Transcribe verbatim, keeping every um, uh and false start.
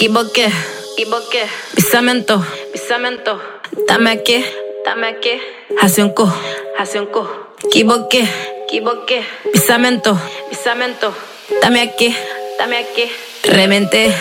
Equivoqué, equivoqué. Pisamento, pisamento. Dame aquí, dame aquí. Hace un co, hace un co. Equivoqué, equivoqué. Pisamento, pisamento. Dame aquí, dame aquí. Reventé,